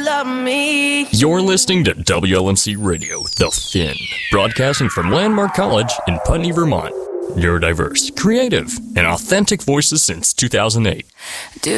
love me. You're listening to WLMC Radio, The Finn, broadcasting from Landmark College in Putney, Vermont. Neurodiverse, creative, and authentic voices since 2008. Do